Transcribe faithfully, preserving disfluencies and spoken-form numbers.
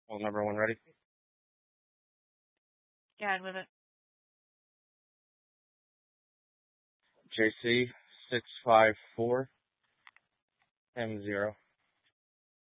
Well, number one ready. Go ahead with it. J C six five four M zero.